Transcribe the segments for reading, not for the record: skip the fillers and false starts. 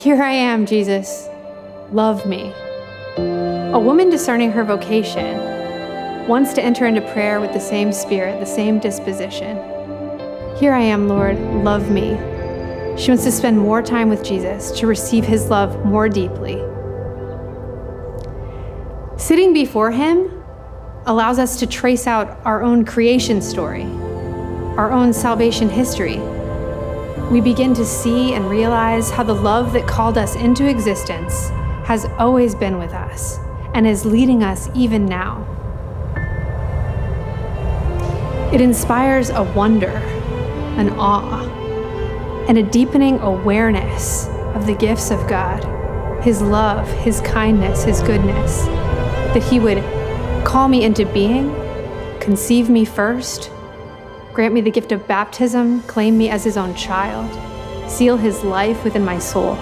Here I am, Jesus. Love me. A woman discerning her vocation wants to enter into prayer with the same spirit, the same disposition. Here I am, Lord, love me. She wants to spend more time with Jesus, to receive his love more deeply. Sitting before him allows us to trace out our own creation story, our own salvation history. We begin to see and realize how the love that called us into existence has always been with us and is leading us even now. It inspires a wonder, an awe, and a deepening awareness of the gifts of God, his love, his kindness, his goodness, that he would call me into being, conceive me first, grant me the gift of baptism, claim me as his own child, seal his life within my soul.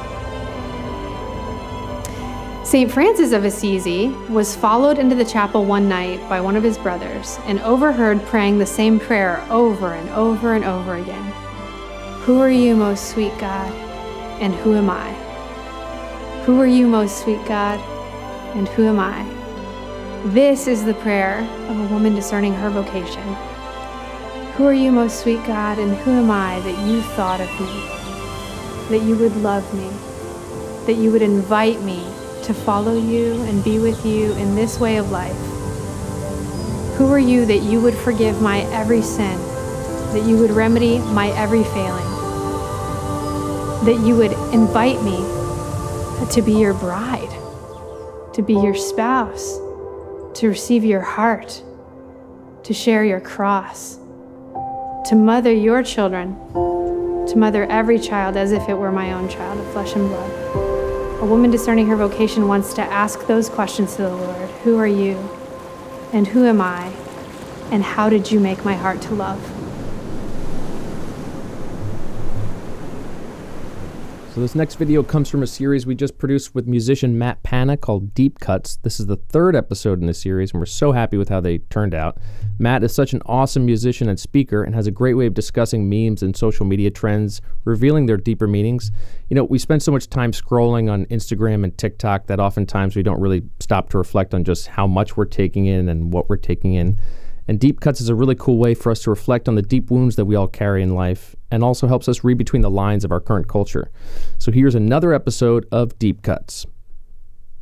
St. Francis of Assisi was followed into the chapel one night by one of his brothers and overheard praying the same prayer over and over and over again. Who are you, most sweet God, and who am I? Who are you, most sweet God, and who am I? This is the prayer of a woman discerning her vocation. Who are you, most sweet God, and who am I that you thought of me, that you would love me, that you would invite me to follow you and be with you in this way of life? Who are you that you would forgive my every sin, that you would remedy my every failing, that you would invite me to be your bride, to be your spouse, to receive your heart, to share your cross, to mother your children, to mother every child as if it were my own child of flesh and blood. A woman discerning her vocation wants to ask those questions to the Lord. Who are you? And who am I? And how did you make my heart to love? So this next video comes from a series we just produced with musician Matt Pana called Deep Cuts. This is the third episode in the series, and we're so happy with how they turned out. Matt is such an awesome musician and speaker and has a great way of discussing memes and social media trends, revealing their deeper meanings. You know, we spend so much time scrolling on Instagram and TikTok that oftentimes we don't really stop to reflect on just how much we're taking in and what we're taking in. And Deep Cuts is a really cool way for us to reflect on the deep wounds that we all carry in life, and also helps us read between the lines of our current culture. So here's another episode of Deep Cuts.